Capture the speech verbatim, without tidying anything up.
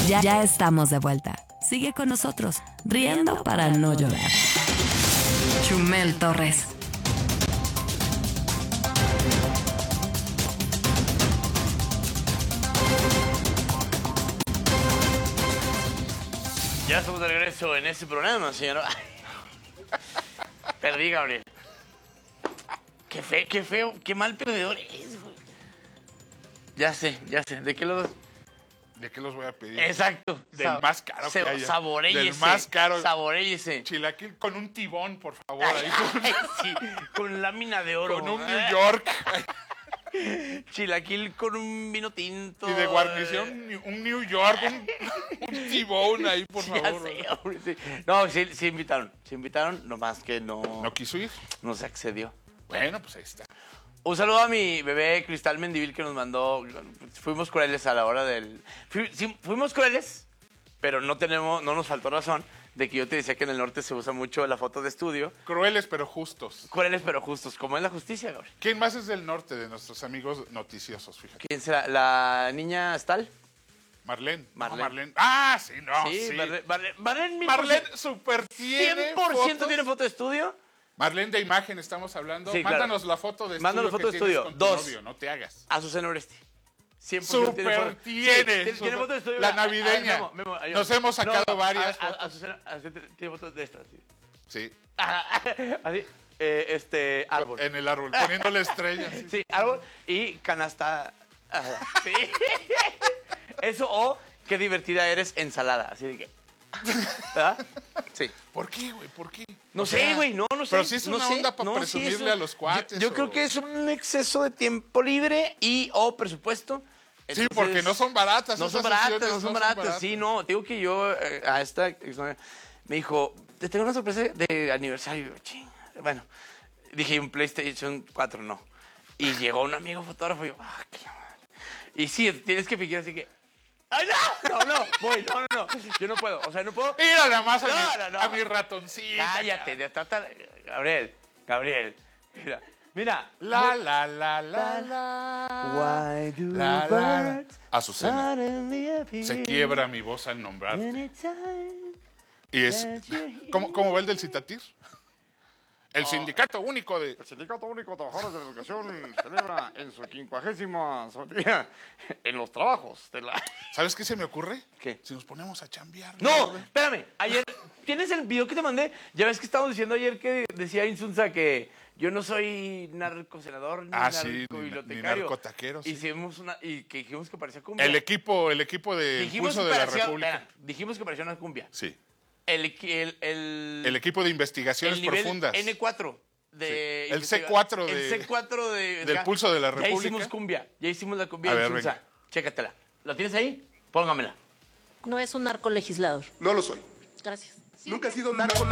Ya, ya estamos de vuelta. Sigue con nosotros, riendo para no llorar. Chumel Torres. Ya estamos de regreso en este programa, señor. Perdí, Gabriel. Qué feo, qué feo, qué mal perdedor es, güey. Ya sé, ya sé. ¿De qué los...? ¿De qué los voy a pedir? Exacto. Del Sa más caro que haya. Saboréllese. Del más caro. Saboréllese. Chilaquil con un tibón, por favor. Ahí con, Sí, con lámina de oro. con un New York. Chilaquil con un vino tinto. Y de guarnición, un New York, un, un tibón ahí, por Ya favor. sé, hombre, sí. No, sí, sí invitaron. Sí invitaron, nomás que no... ¿No quiso ir? No se accedió. Bueno, pues ahí está. Un saludo a mi bebé Cristal Mendivil que nos mandó. Fuimos crueles a la hora del. Fui, sí, fuimos crueles, pero no tenemos, no nos faltó razón de que yo te decía que en el norte se usa mucho la foto de estudio. Crueles pero justos. Crueles pero justos, como es la justicia, Gabriel. ¿Quién más es del norte de nuestros amigos noticiosos? Fíjate. ¿Quién será? ¿La niña Stal? Marlene. Marlene. No, Marlene. Ah, sí, no, sí. Sí, Marlene. Marlene, Marlene, mil por Marlene ciento- super tiene cien por ciento fotos. tiene foto de estudio. Marlene de imagen estamos hablando. Sí, claro. Mándanos la foto de estudio. Mándanos foto que de tienes estudio. con tu Dos. novio, no te hagas. Azucena Oresti. cien por ciento Super foto. tiene. Sí, tiene, super- tiene foto de estudio. La A- a- a ver, navideña. Memo, Memo, ayúdame. Nos hemos sacado No, varias a- a- fotos. Azucena, Azucena tiene fotos de estas. Sí. Sí, Así, eh, este, árbol. en el árbol, poniéndole estrellas. Sí. Sí, árbol y canasta. Ajá, sí. Eso o qué divertida eres, ensalada. Así de que. ¿Verdad? Sí. ¿Por qué, güey? ¿Por qué? No O sé, sea, güey, no, no sé. Pero sí es no una sé. onda para No, sí, presumirle eso- a los cuates. Yo, yo o- creo que es un exceso de tiempo libre y o presupuesto. Sí, Entonces, porque no son baratas. No son esas baratas, sesiones no son baratas. Sí, no. Digo que yo eh, a esta exnovia me dijo, te tengo una sorpresa de aniversario. Yo, ching. Bueno, dije, un PlayStation cuatro, no. Y llegó un amigo fotógrafo y yo, ah, qué madre. Y sí, tienes que fingir así que, ¡ay, no! No, no, voy, no, no, no. Yo no puedo, o sea, no puedo. Mira nada más a, No, mi, no, no. a mi ratoncito. Cállate, de trata. Gabriel, Gabriel, mira, mira. La, la, la, la, la. Why do La, la, la. birds Azucena. suddenly appear Se quiebra mi voz al nombrarte. anytime Y es. that you're here? ¿Cómo, cómo va el del Citatir? El sindicato único de. El Sindicato Único de Trabajadores de la Educación celebra en su quincuagésima día en los trabajos de la... ¿Sabes qué se me ocurre? ¿Qué? Si nos ponemos a chambear. No, espérame. Ayer, ¿tienes el video que te mandé? Ya ves que estábamos diciendo ayer que decía Insunza que yo no soy narcosenador ni Ah, sí, ni- narcobibliotecario. ni narcotaquero, sí. Hicimos una, y que dijimos que parecía cumbia. El equipo, el equipo de dijimos Pulso que de la parecía, República. espera, dijimos que parecía una cumbia. Sí. El, equi- el, el, El equipo de investigaciones el nivel profundas. N cuatro. De Sí. El investiga- C cuatro de- El C cuatro de... del Pulso de la Ya República. hicimos cumbia. Ya hicimos la cumbia A de ver, Insunza. venga. Chécatela. ¿La tienes ahí? Póngamela. No es un narcolegislador. No lo soy. Gracias. Nunca he sido narco.